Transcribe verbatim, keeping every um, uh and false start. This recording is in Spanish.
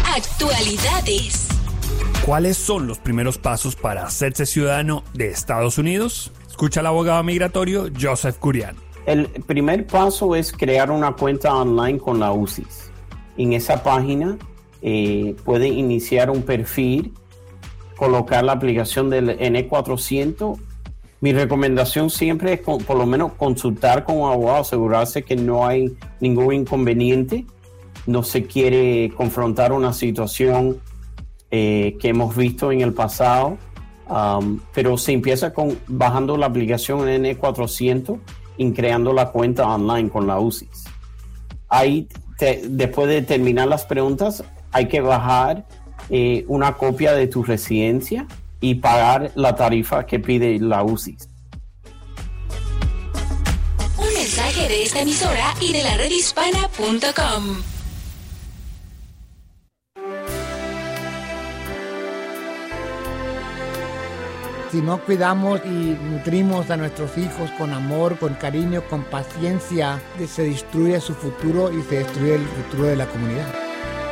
Actualidades. ¿Cuáles son los primeros pasos para hacerse ciudadano de Estados Unidos? Escucha al abogado migratorio Joseph Curian. El primer paso es crear una cuenta online con la U C I S. En esa página eh, puede iniciar un perfil, colocar la aplicación del N cuatrocientos. Mi recomendación siempre es con, por lo menos consultar con un abogado, asegurarse que no hay ningún inconveniente, no se quiere confrontar una situación eh, que hemos visto en el pasado, um, pero se empieza con bajando la aplicación en N cuatrocientos y creando la cuenta online con la U C I S. Ahí, te, después de terminar las preguntas, hay que bajar eh, una copia de tu residencia y pagar la tarifa que pide la U C I S. Un mensaje de esta emisora y de la red hispana punto com. Si no cuidamos y nutrimos a nuestros hijos con amor, con cariño, con paciencia, se destruye su futuro y se destruye el futuro de la comunidad.